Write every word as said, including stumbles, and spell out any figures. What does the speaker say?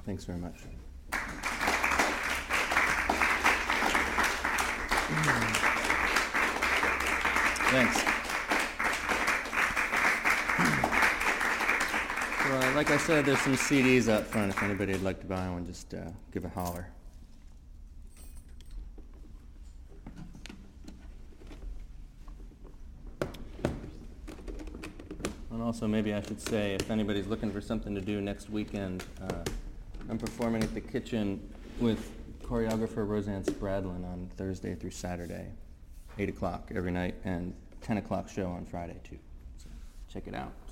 Thanks very much. Thanks. Well, like I said, there's some C Ds up front. If anybody would like to buy one, just uh, give a holler. And also, maybe I should say, if anybody's looking for something to do next weekend, uh, I'm performing at the Kitchen with choreographer Roseanne Spradlin on Thursday through Saturday, eight o'clock every night, and ten o'clock show on Friday, too. So check it out.